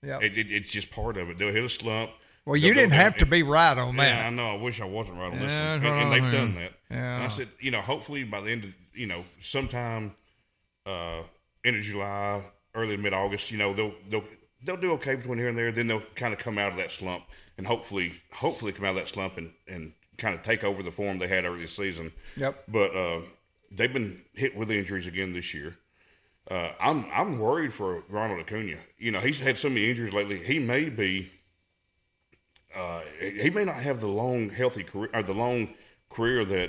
Yeah. It's just part of it. They'll hit a slump. Well, you didn't have to be right on that. Yeah, I know. I wish I wasn't right on this Yeah, one. And they've done that. Yeah. And I said, hopefully by the end of, sometime end of July, early to mid-August, they'll do okay between here and there. Then they'll kind of come out of that slump and hopefully come out of that slump and kind of take over the form they had early this season. Yep. But they've been hit with injuries again this year. I'm worried for Ronald Acuna. He's had so many injuries lately. He may be. He may not have the long, healthy career or the long career that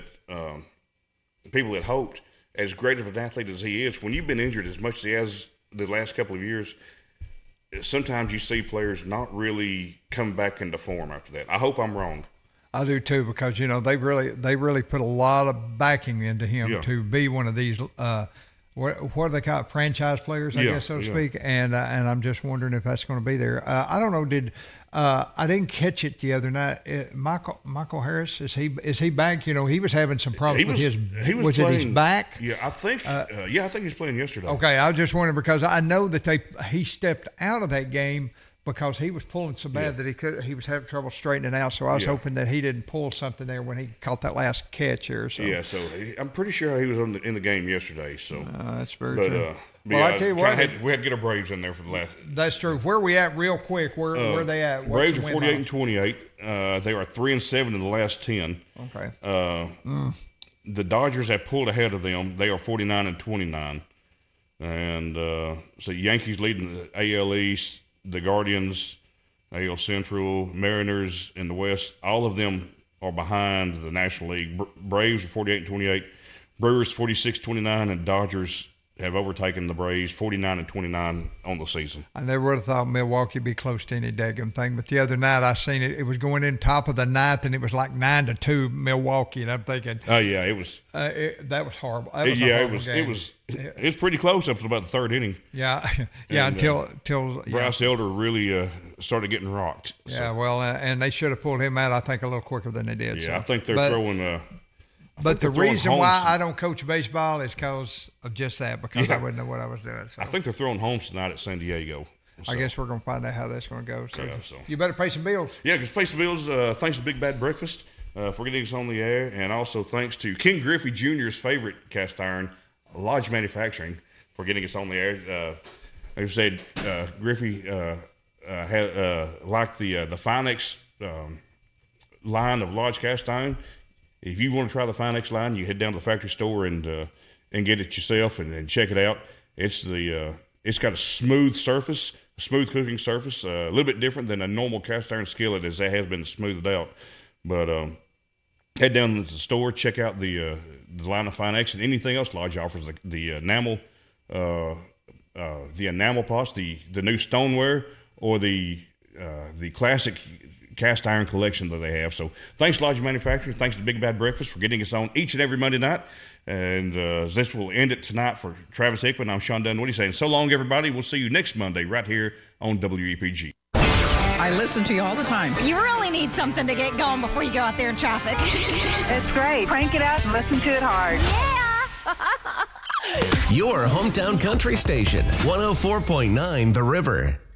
people had hoped. As great of an athlete as he is, when you've been injured as much as he has the last couple of years, sometimes you see players not really come back into form after that. I hope I'm wrong. I do too, because they really put a lot of backing into him to be one of these what do they call it, franchise players, I guess, so to speak. And I'm just wondering if that's going to be there. I don't know. I didn't catch it the other night. Michael Harris, is he back? He was having some problems with his his back? Yeah, I think I think he's playing yesterday. Okay, I was just wondering because I know that he stepped out of that game because he was pulling so bad that he was having trouble straightening out. So I was hoping that he didn't pull something there when he caught that last catch here. So. Yeah, so I'm pretty sure he was in the game yesterday. So that's very true. Well, I tell you what, we had to get our Braves in there for the last. That's true. Where are we at, real quick? Where are they at? Braves are 48-28. They are 3-7 in the last 10. Okay. The Dodgers have pulled ahead of them. They are 49-29, and so Yankees leading the AL East. The Guardians, AL Central, Mariners in the West, all of them are behind the National League. Braves are 48-28, Brewers 46-29, and Dodgers have overtaken the Braves 49-29 on the season. I never would have thought Milwaukee would be close to any daggum thing, but the other night I seen it. It was going in top of the ninth, and it was like 9-2 Milwaukee, and I'm thinking, oh yeah, it was. That was horrible. That was a horrible game. It was pretty close up to about the third inning. Yeah, and, until Bryce Elder really started getting rocked. Yeah, so. Well, and they should have pulled him out, I think, a little quicker than they did. Yeah, so. I think they're throwing. But the reason why I don't coach baseball is because of just that, because I wouldn't know what I was doing. So. I think they're throwing homes tonight at San Diego. So. I guess we're going to find out how that's going to go. So, so you better pay some bills. Yeah, because pay some bills. Thanks to Big Bad Breakfast for getting us on the air, and also thanks to King Griffey Jr.'s favorite cast iron, Lodge Manufacturing, for getting us on the air. Like I said, Griffey liked the Finex line of Lodge cast iron. If you want to try the Finex line, you head down to the factory store and get it yourself and check it out. It's got a smooth surface, a smooth cooking surface, a little bit different than a normal cast iron skillet, as that has been smoothed out. But head down to the store, check out the line of Finex and anything else Lodge offers. The enamel pots, the new stoneware, or the classic cast iron collection that they have. So thanks Lodge Manufacturing, thanks to Big Bad Breakfast for getting us on each and every Monday night. And this will end it tonight for Travis Hickman. I'm Sean Dunwoody saying so long, everybody. We'll see you next Monday right here on WEPG. I listen to you all the time. You really need something to get going before you go out there in traffic. It's great. Crank it up and listen to it hard. Yeah! Your hometown country station, 104.9 The River.